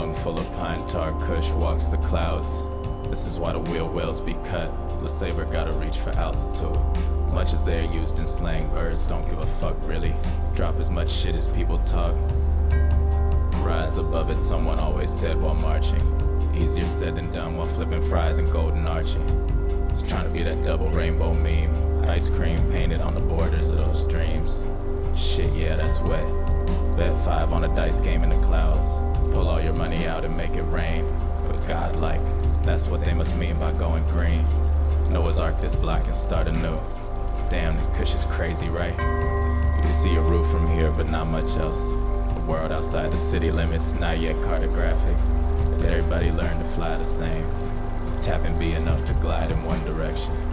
lung full of pine tar kush walks the clouds. This is why the wheel wells be cut. LeSabre gotta reach for altitude. Much as they're used in slang, birds don't give a fuck really. Drop as much shit as people talk. Rise above it, someone always said while marching. Easier said than done while flipping fries and golden arching. Just trying to be that double rainbow meme. Ice cream painted on the borders of those dreams. Shit, yeah, that's wet. Bet 5 on a dice game in the clouds. Pull all your money out and make it rain. But godlike, that's what they must mean by going green. Noah's Ark this block and start anew. Damn, this kush is crazy, right? You can see a roof from here, but not much else. The world outside the city limits, not yet cartographic. Let everybody learn to fly the same. Tap and be enough to glide in one direction.